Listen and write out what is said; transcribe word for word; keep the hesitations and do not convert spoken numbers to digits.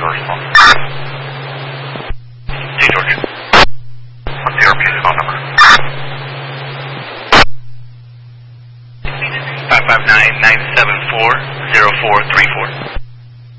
first call. Hey, George. What's the airplane phone number? five five nine, nine seven four, zero four three four.